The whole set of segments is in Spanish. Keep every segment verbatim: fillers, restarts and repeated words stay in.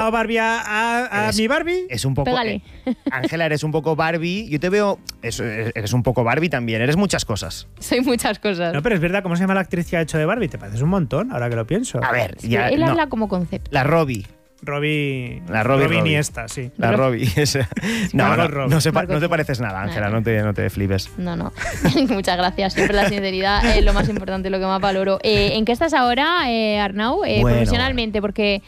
llamado Barbie a, a, a mi Barbie? Es un poco... Pégale. eh, Ángela, eres un poco Barbie. Yo te veo... es- eres un poco Barbie también. Eres muchas cosas. Soy muchas cosas. No, pero es verdad, ¿cómo se llama la actriz que ha hecho de Barbie? Te pareces un montón, ahora que lo pienso. A ver, Sí, ya... él no. habla como concepto. La Robbie. Robbie... La Robbie, Robbie Robbie. Iniesta, sí. La Ro- Robbie. esa. No, Margot no, Robbie. no, se pa- Margot no te Robbie. pareces nada, Ángela. Nada. No te, no te flipes. No, no. Muchas gracias. Siempre la sinceridad es lo más importante, lo que más valoro. Eh, ¿En qué estás ahora, eh, Arnau? Eh, Bueno. Profesionalmente, porque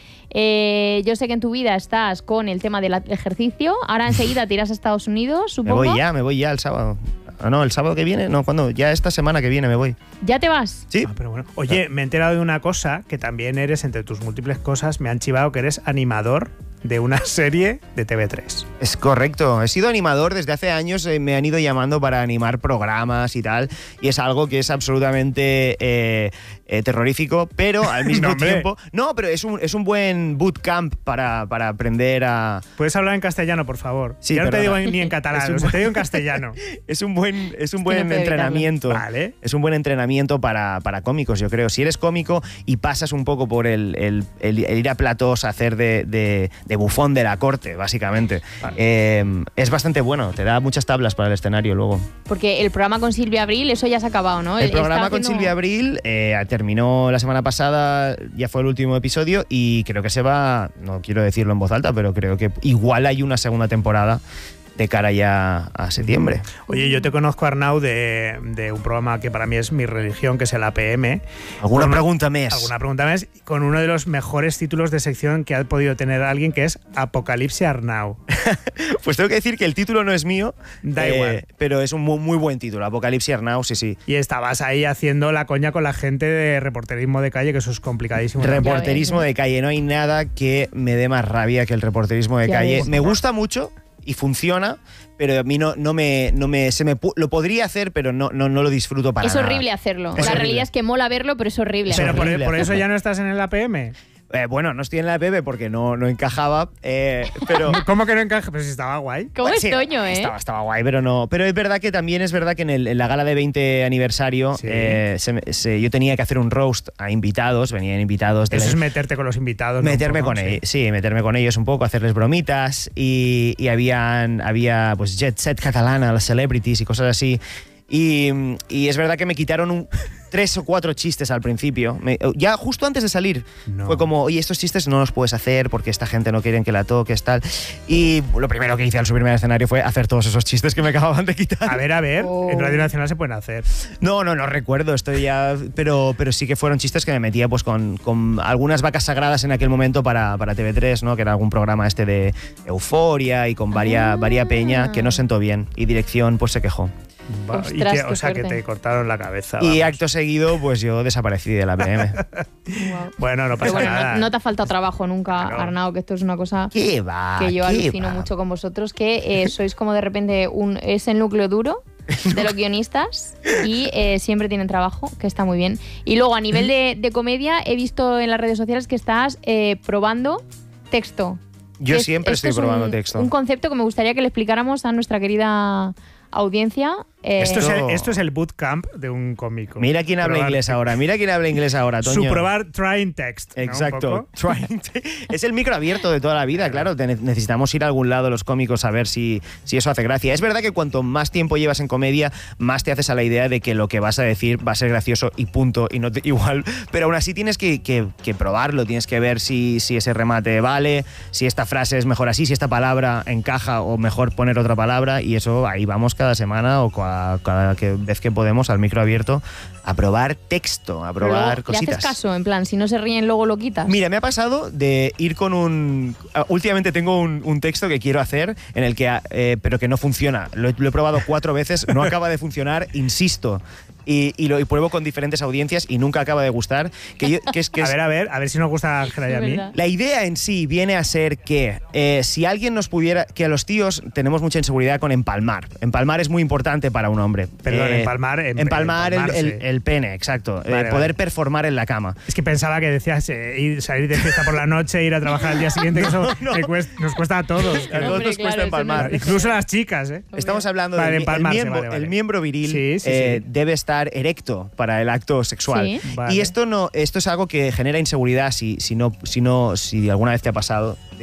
eh, yo sé que en tu vida estás con el tema del ejercicio. Ahora enseguida te irás a Estados Unidos, Me supongo. voy ya, me voy ya el sábado. Ah, no, el sábado que viene. No, ¿cuándo? Ya esta semana que viene me voy. ¿Ya te vas? Sí. Ah, pero bueno. Oye, me he enterado de una cosa, que también eres, entre tus múltiples cosas, me han chivado que eres animador de una serie de T V tres. Es correcto. He sido animador desde hace años. eh, me han ido llamando para animar programas y tal. Y es algo que es absolutamente eh, eh, terrorífico, pero al mismo No, hombre. tiempo... No, pero es un, es un buen bootcamp para, para aprender a... ¿Puedes hablar en castellano, por favor? Sí, ya no te perdona. digo ni en Es catalán, un o sea, te digo en castellano. Es un buen, es un que buen no puedo evitarlo. entrenamiento. Vale. Es un buen entrenamiento para, para cómicos, yo creo. Si eres cómico y pasas un poco por el, el- el- el ir a platós a hacer de, de- de bufón de la corte, básicamente, Vale. eh, es bastante bueno. Te da muchas tablas para el escenario luego. Porque el programa con Silvia Abril, eso ya se ha acabado, ¿no? El Está programa con haciendo- Silvia Abril eh, terminó la semana pasada, ya fue el último episodio y creo que se va, no quiero decirlo en voz alta, pero creo que igual hay una segunda temporada de cara ya a septiembre. Oye, yo te conozco, Arnau, de, de un programa que para mí es mi religión, que es el A P M. ¿Alguna Con- pregunta más? Alguna pregunta más, con uno de los mejores títulos de sección que ha podido tener alguien, que es Apocalipsis Arnau. Pues tengo que decir que el título no es mío, Da eh, igual. pero es un muy, muy buen título, Apocalipsis Arnau, sí, sí. Y estabas ahí haciendo la coña con la gente de reporterismo de calle, que eso es complicadísimo. Reporterismo ves, ¿eh? de calle, no hay nada que me dé más rabia que el reporterismo de Ya calle. ves. Me gusta mucho y funciona, pero a mí no, no me, no me, se me pu- lo podría hacer, pero no, no, no lo disfruto para Es nada. horrible hacerlo. Es la horrible. realidad es que mola verlo, pero es horrible. Pero por, horrible por eso hacerlo. ya no estás en el A P M. Eh, bueno, no estoy en la P B porque no, no encajaba, eh, pero... ¿Cómo que no encaja? Pero si estaba guay. ¿Cómo Bueno, es sí, Toño, eh? Estaba, estaba guay, pero no. Pero es verdad que también es verdad que en, el- en la gala de veinte aniversario Sí. eh, se me- se- yo tenía que hacer un roast a invitados, venían invitados de Eso la- es meterte con los invitados. ¿no? meterme Un poco, con sí. ellos, sí, meterme con ellos un poco, hacerles bromitas y, y habían, había pues jet set catalana, las celebrities y cosas así. Y, y es verdad que me quitaron un, tres o cuatro chistes al principio. Me- ya justo antes de salir No. fue como, oye, estos chistes no los puedes hacer porque esta gente no quiere que la toques, tal. Y lo primero que hice al subirme al escenario fue hacer todos esos chistes que me acababan de quitar. A ver, a ver, Oh. en Radio Nacional se pueden hacer. No, no, no recuerdo, estoy ya. Pero, pero sí que fueron chistes que me metía pues con, con algunas vacas sagradas en aquel momento para, para T V tres, ¿no? Que era algún programa este de Euforia y con varia, Ah. varia peña que no sentó bien. Y dirección pues se quejó. Va, y Ostras, que- qué o sea, que suerte. te cortaron la cabeza. Y vamos. acto seguido, pues yo desaparecí de la P M. Guau. Bueno, no Pero pasa bueno, nada. no, no te ha faltado trabajo nunca, Claro. Arnau, que esto es una cosa ¿Qué va? que yo ¿Qué alucino va? mucho con vosotros, que eh, sois como de repente un es el núcleo duro de los guionistas y eh, siempre tienen trabajo, que está muy bien. Y luego a nivel de, de comedia he visto en las redes sociales que estás eh, probando texto. Yo Que es- siempre esto estoy es un- probando texto. Un concepto que me gustaría que le explicáramos a nuestra querida audiencia. eh, Esto, es el, Esto- esto es el bootcamp de un cómico. Mira quién habla Probar- inglés ahora, mira quién habla inglés ahora, Toño. Su probar trying text. ¿no? Un Exacto. poco. Trying to- es el micro abierto de toda la vida, claro. Te ne- necesitamos ir a algún lado los cómicos a ver si, si eso hace gracia. Es verdad que cuanto más tiempo llevas en comedia, más te haces a la idea de que lo que vas a decir va a ser gracioso y punto. Y no te- igual. Pero aún así tienes que, que- que probarlo, tienes que ver si, si ese remate vale, si esta frase es mejor así, si esta palabra encaja o mejor poner otra palabra. Y eso ahí vamos cada semana o cua- cada que- vez que podemos al micro abierto a probar texto, a pero probar luego, ¿le cositas. haces caso? En plan, si no se ríen, luego lo quitas. Mira, me ha pasado de ir con un... ah, Últimamente tengo un, un texto que quiero hacer, en el que, ah, eh, pero que no funciona. Lo, he- lo he probado cuatro veces, no acaba de funcionar, insisto. Y, y lo y pruebo con diferentes audiencias y nunca acaba de gustar. Que, yo- que es, que A es- ver, a ver, a ver si nos gusta a Ángela y a Es mí. verdad. la idea en sí viene a ser que eh, si alguien nos pudiera... Que a los tíos tenemos mucha inseguridad con empalmar. Empalmar es muy importante para un hombre. Perdón, Eh, empalmar, em- empalmar el, el- empalmarse. el pene, exacto. Eh, Vale, poder vale. performar en la cama. Es que pensaba que decías eh, ir, salir de fiesta por la noche, ir a trabajar al día siguiente, que eso no. me cuesta- nos cuesta a todos. A todos Hombre, nos claro, cuesta eso no empalmar. es- Incluso a las chicas, ¿eh? Estamos hablando Vale, del mi- el empalmarse, miembro, vale, vale. el miembro viril Sí, sí, eh, sí. debe estar erecto para el acto sexual. Sí. Vale. Y esto no, esto es algo que genera inseguridad si, si no, si no, si alguna vez te ha pasado.